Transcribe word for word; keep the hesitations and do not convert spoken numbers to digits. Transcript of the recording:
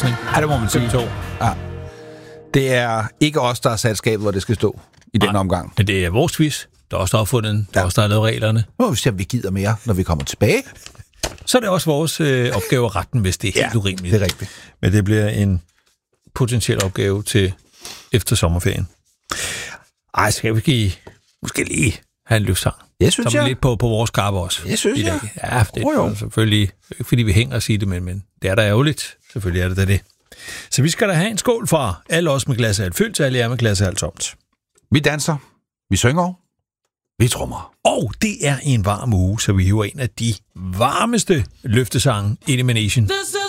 halvfemserne, ikke? Ja, det må man sige. Ja. Det er ikke os, der har sat skabet, hvor det skal stå i den Nej, omgang. Men det er vores quiz. Der er også der har fundet den. Der er Ja. også der har lavet reglerne. Nu må vi se, om vi gider mere, når vi kommer tilbage. Så er det også vores øh, opgave at retten, hvis det er helt Ja, urimeligt. det er rigtigt. Men det bliver en potentiel opgave til efter sommerferien. Ej, skal vi ikke måske lige have en løftsang? Jeg synes, Som er jeg. lidt på, på vores kappe også. Jeg synes, i dag. jeg. Ja, det Jo, jo. er selvfølgelig ikke, fordi vi hænger og siger det, men, men det er da ærgerligt. Selvfølgelig er det da det. Så vi skal da have en skål fra alle os med glas af alt fyldt, til alle jer med glas af alt tomt. Vi danser, vi synger, vi trommer. Og det er en varm uge, så vi hiver en af de varmeste løftesange, Elimination. This